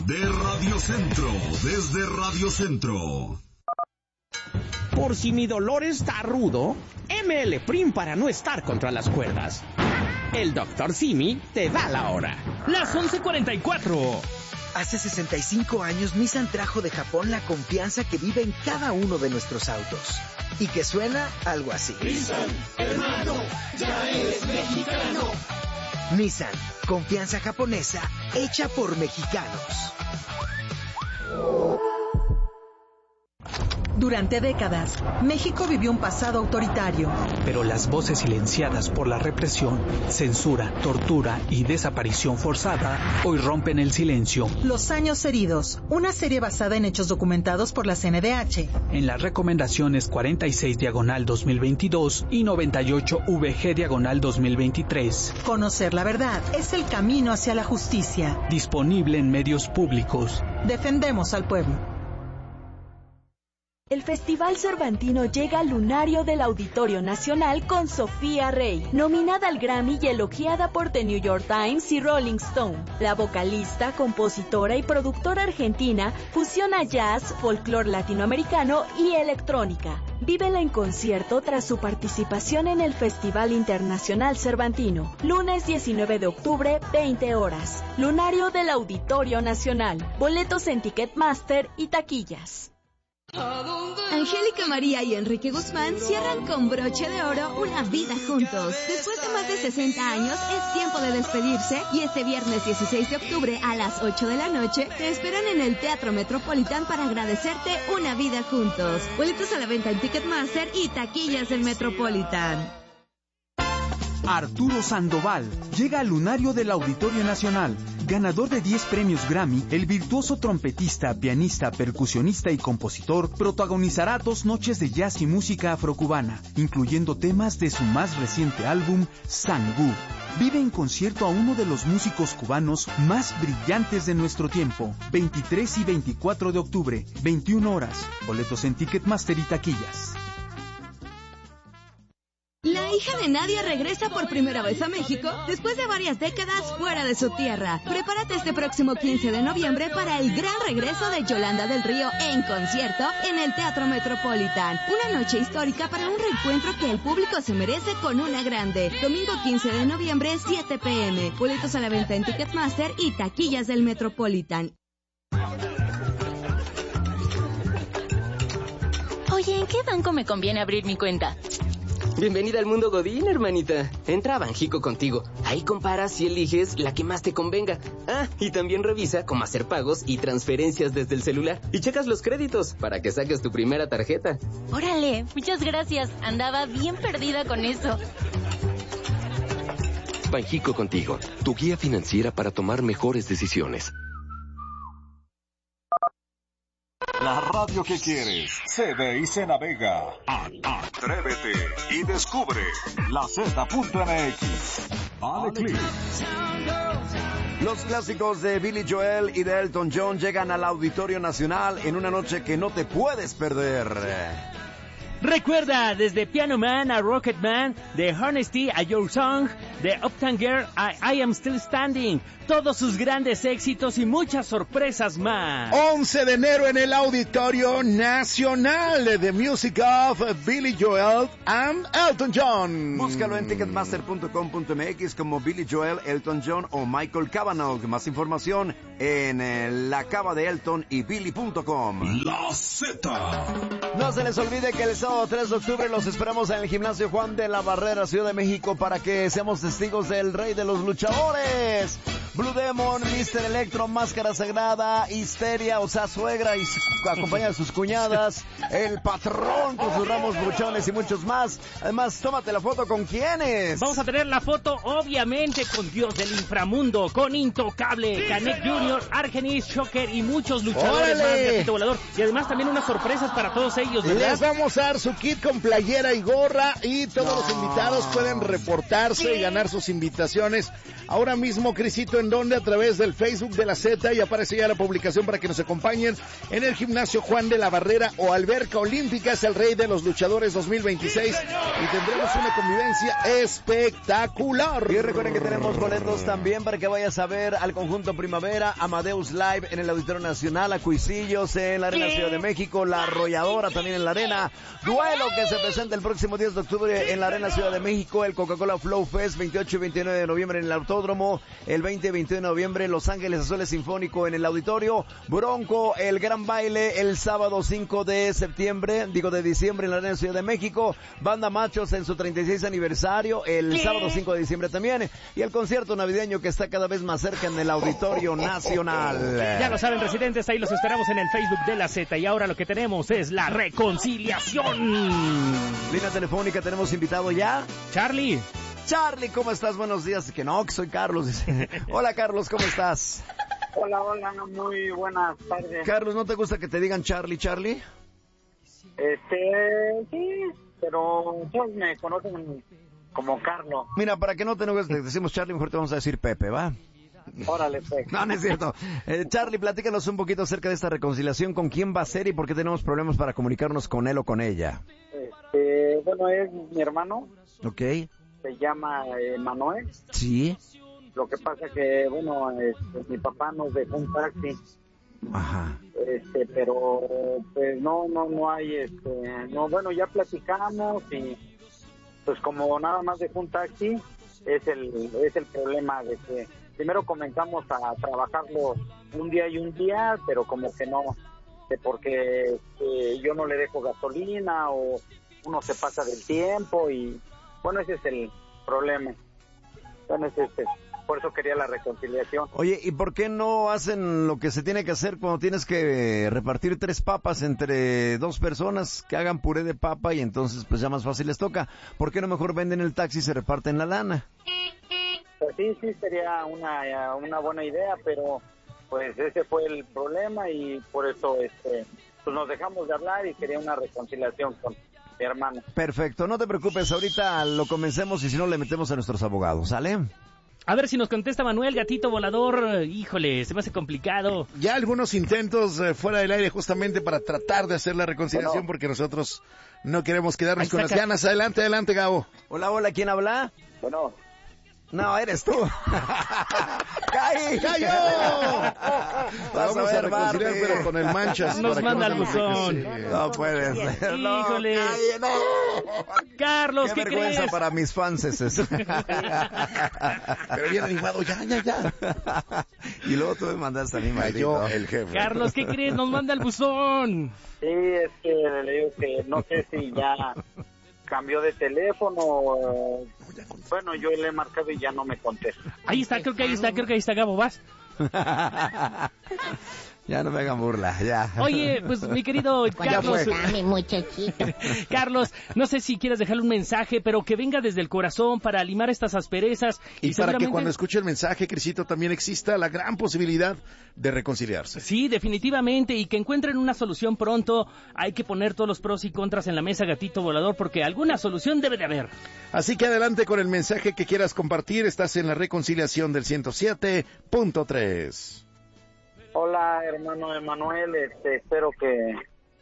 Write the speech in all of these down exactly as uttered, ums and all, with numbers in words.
De Radio Centro, desde Radio Centro. Por si mi dolor está rudo, M L Prim para no estar contra las cuerdas. El doctor Simi te da la hora. Las once cuarenta y cuatro. Hace sesenta y cinco años Nissan trajo de Japón la confianza que vive en cada uno de nuestros autos. Y que suena algo así. Nissan, hermano, ya eres mexicano. Nissan, confianza japonesa hecha por mexicanos. Durante décadas, México vivió un pasado autoritario. Pero las voces silenciadas por la represión, censura, tortura y desaparición forzada hoy rompen el silencio. Los años heridos, una serie basada en hechos documentados por la C N D H. En las recomendaciones cuarenta y seis diagonal dos mil veintidós y noventa y ocho V G diagonal dos mil veintitrés. Conocer la verdad es el camino hacia la justicia. Disponible en medios públicos. Defendemos al pueblo. El Festival Cervantino llega al lunario del Auditorio Nacional con Sofía Rey, nominada al Grammy y elogiada por The New York Times y Rolling Stone. La vocalista, compositora y productora argentina fusiona jazz, folclore latinoamericano y electrónica. Vívela en concierto tras su participación en el Festival Internacional Cervantino. Lunes diecinueve de octubre, veinte horas. Lunario del Auditorio Nacional. Boletos en Ticketmaster y taquillas. Angélica María y Enrique Guzmán cierran con broche de oro una vida juntos. Después de más de sesenta años, es tiempo de despedirse y este viernes dieciséis de octubre a las ocho de la noche te esperan en el Teatro Metropolitan para agradecerte una vida juntos. Boletos a la venta en Ticketmaster y taquillas del Metropolitan. Arturo Sandoval llega al lunario del Auditorio Nacional. Ganador de diez premios Grammy, el virtuoso trompetista, pianista, percusionista y compositor protagonizará dos noches de jazz y música afrocubana, incluyendo temas de su más reciente álbum, Sangú. Vive en concierto a uno de los músicos cubanos más brillantes de nuestro tiempo. veintitrés y veinticuatro de octubre, veintiuna horas. Boletos en Ticketmaster y taquillas. La hija de Nadia regresa por primera vez a México después de varias décadas fuera de su tierra. Prepárate este próximo quince de noviembre para el gran regreso de Yolanda del Río en concierto en el Teatro Metropolitan. Una noche histórica para un reencuentro que el público se merece con una grande. Domingo quince de noviembre, siete pe eme. Boletos a la venta en Ticketmaster y taquillas del Metropolitan. Oye, ¿en qué banco me conviene abrir mi cuenta? Bienvenida al mundo Godín, hermanita. Entra a Banjico Contigo. Ahí comparas y eliges la que más te convenga. Ah, y también revisa cómo hacer pagos y transferencias desde el celular. Y checas los créditos para que saques tu primera tarjeta. Órale, muchas gracias. Andaba bien perdida con eso. Banjico Contigo, tu guía financiera para tomar mejores decisiones. La radio que quieres se ve y se navega. Atrévete y descubre la Z punto eme equis. Dale click. Los clásicos de Billy Joel y de Elton John llegan al Auditorio Nacional en una noche que no te puedes perder. Recuerda, desde Piano Man a Rocket Man, de Honesty a Your Song, de Uptown Girl a I Am Still Standing, todos sus grandes éxitos y muchas sorpresas más. once de enero en el Auditorio Nacional, The Music of Billy Joel and Elton John. Búscalo en ticketmaster punto com punto eme equis como Billy Joel, Elton John o Michael Cavanaugh. Más información en eh, la cava de Elton y Billy punto com. La Z. No se les olvide que el sábado tres de octubre los esperamos en el Gimnasio Juan de la Barrera, Ciudad de México, para que seamos testigos del rey de los luchadores. Blue Demon, mister Electro, Máscara Sagrada, Histeria, o sea, suegra y su, acompaña a sus cuñadas, el patrón con sus ramos buchones y muchos más. Además, tómate la foto con quiénes. Vamos a tener la foto, obviamente, con Dios del Inframundo, con Intocable, Canek junior, Argenis, Shocker y muchos luchadores ¡Órale! más de Apetito Volador. Y además también unas sorpresas para todos ellos, ¿verdad? Les vamos a dar su kit con playera y gorra y todos no. los invitados pueden reportarse y ganar sus invitaciones ahora mismo, Crisito, ¿en dónde? A través del Facebook de la Z, y aparece ya la publicación para que nos acompañen en el Gimnasio Juan de la Barrera o Alberca Olímpica. Es el Rey de los Luchadores dos mil veintiséis y tendremos una convivencia espectacular. Y recuerden que tenemos boletos también para que vayas a ver al conjunto Primavera, Amadeus Live en el Auditorio Nacional, a Cuisillos en la Arena Ciudad de México, La Arrolladora también en la Arena, Duelo que se presenta el próximo diez de octubre en la Arena Ciudad de México, el Coca-Cola Flow Fest veintiocho y veintinueve de noviembre en el Autódromo, el veinte y veintiuno de noviembre Los Ángeles Azules Sinfónico en el Auditorio, Bronco, el Gran Baile el sábado cinco de septiembre, digo de diciembre en la Arena Ciudad de México, Banda Machos en su treinta y seis aniversario el sábado cinco de diciembre también, y el concierto navideño que está cada vez más cerca en el Auditorio Nacional. Ya lo saben, residentes, ahí los esperamos en el Facebook de la Z, y ahora lo que tenemos es la reconciliación. Línea telefónica, tenemos invitado ya. Charlie. Charlie, ¿cómo estás? Buenos días. Que no, que soy Carlos. Hola, Carlos, ¿cómo estás? Hola, hola, muy buenas tardes. Carlos, ¿no te gusta que te digan Charlie, Charlie? Este, sí, pero todos me conocen como Carlos. Mira, para que no te enojes, te decimos Charlie, mejor te vamos a decir Pepe, ¿va? Órale, pues. No, no es cierto. Eh, Charlie, platícanos un poquito acerca de esta reconciliación. ¿Con quién va a ser y por qué tenemos problemas para comunicarnos con él o con ella? Este, bueno, es mi hermano. Ok. Se llama eh, Manuel. Sí. Lo que pasa que, bueno, este, mi papá nos dejó un taxi. Ajá. Este, pero pues no, no, no hay, este, no, bueno, ya platicamos y pues como nada más dejó un taxi, es el, es el problema de que primero comenzamos a trabajarlo un día y un día, pero como que no, de porque eh, yo no le dejo gasolina o uno se pasa del tiempo y bueno, ese es el problema. Bueno, ese es este. Por eso quería la reconciliación. Oye, ¿y por qué no hacen lo que se tiene que hacer cuando tienes que repartir tres papas entre dos personas, que hagan puré de papa y entonces pues ya más fácil les toca? ¿Por qué no mejor venden el taxi y se reparten la lana? Pues sí, sí, sería una, una buena idea, pero pues ese fue el problema y por eso este, pues nos dejamos de hablar y quería una reconciliación con mi hermano. Perfecto, no te preocupes, ahorita lo comencemos y si no le metemos a nuestros abogados, ¿sale? A ver si nos contesta Manuel, gatito volador. Híjole, se me hace complicado. Ya algunos intentos eh, fuera del aire justamente para tratar de hacer la reconciliación, bueno, porque nosotros no queremos quedarnos con las ganas. Adelante, adelante, Gabo. Hola, hola, ¿quién habla? Bueno. No, eres tú. ¡Caí! ¡Cayó! Vas Vamos a, ver, a reconciliar, pero con el manchas. Nos manda al buzón. No puede ser. No, Híjole. Caí, no. Carlos, ¿qué, ¿qué vergüenza crees? para mis fans eso. Pero bien animado, ya, ya, ya. Y luego tú me mandaste a mí, maldito. El jefe. Carlos, ¿qué crees? Nos manda al buzón. Sí, es que le digo que no sé si ya cambió de teléfono. Bueno, yo le he marcado y ya no me contesta. Ahí está, creo que ahí está, creo que ahí está, Gabo, vas. Ya no me hagan burla, ya. Oye, pues mi querido Carlos, mi muchachito. Carlos, no sé si quieres dejarle un mensaje, pero que venga desde el corazón para limar estas asperezas. Y, Y, para seguramente... que cuando escuche el mensaje, Crisito, también exista la gran posibilidad de reconciliarse. Sí, definitivamente, y que encuentren una solución pronto. Hay que poner todos los pros y contras en la mesa, gatito volador, porque alguna solución debe de haber. Así que adelante con el mensaje que quieras compartir. Estás en la reconciliación del ciento siete punto tres. Hola, hermano Emanuel, este, espero que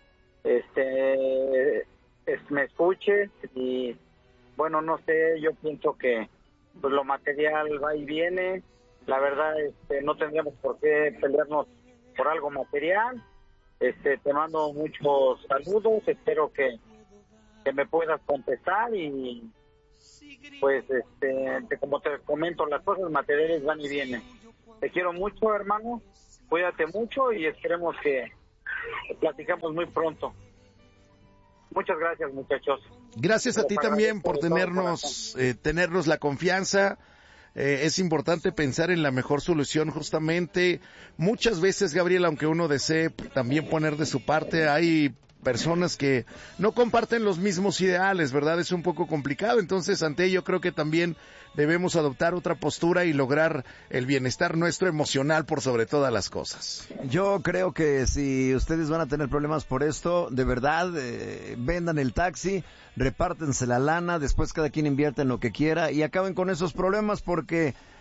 este es, me escuches y bueno, no sé, yo pienso que pues lo material va y viene. La verdad, este, no tendríamos por qué pelearnos por algo material. Este, te mando muchos saludos, espero que, que me puedas contestar y pues este, te, como te comento, las cosas materiales van y vienen. Te quiero mucho, hermano. Cuídate mucho y esperemos que platicamos muy pronto. Muchas gracias, muchachos. Gracias a ti también por tenernos, eh, tenernos la confianza. Eh, es importante pensar en la mejor solución justamente. Muchas veces, Gabriel, aunque uno desee también poner de su parte, hay personas que no comparten los mismos ideales, ¿verdad? Es un poco complicado, entonces ante ello creo que también debemos adoptar otra postura y lograr el bienestar nuestro emocional por sobre todas las cosas. Yo creo que si ustedes van a tener problemas por esto, de verdad, eh, vendan el taxi, repártense la lana, después cada quien invierte en lo que quiera y acaben con esos problemas porque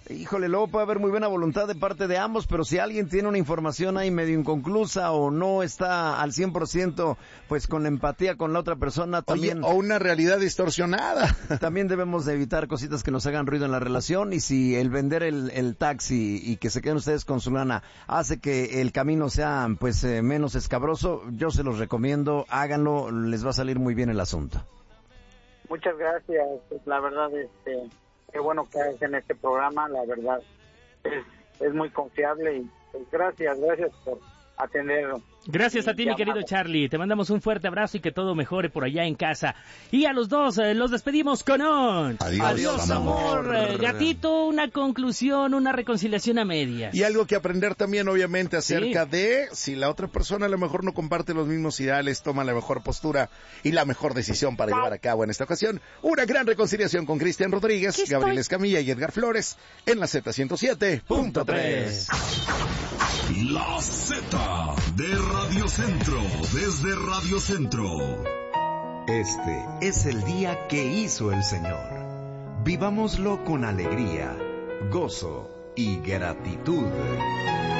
híjole, luego puede haber muy buena voluntad de parte de ambos, pero si alguien tiene una información ahí medio inconclusa o no está al cien por ciento pues con empatía con la otra persona, también... Oye, o una realidad distorsionada. También debemos de evitar cositas que nos hagan ruido en la relación, y si el vender el, el taxi y que se queden ustedes con su lana hace que el camino sea pues eh, menos escabroso, yo se los recomiendo, háganlo, les va a salir muy bien el asunto. Muchas gracias, la verdad, este... qué bueno que hacen este programa, la verdad es, es muy confiable y pues, gracias, gracias por atender. Gracias a ti, mi querido Charlie. Te mandamos un fuerte abrazo y que todo mejore por allá en casa. Y a los dos eh, los despedimos con un... Adiós, Adiós amor. amor. Eh, gatito, una conclusión, una reconciliación a medias. Y algo que aprender también, obviamente, acerca sí. de si la otra persona a lo mejor no comparte los mismos ideales, toma la mejor postura y la mejor decisión para llevar a cabo en esta ocasión una gran reconciliación con Cristian Rodríguez, Gabriel Escamilla y Edgar Flores en la Z ciento siete punto tres. La Z de Radio Centro, desde Radio Centro. Este es el día que hizo el Señor. Vivámoslo con alegría, gozo y gratitud.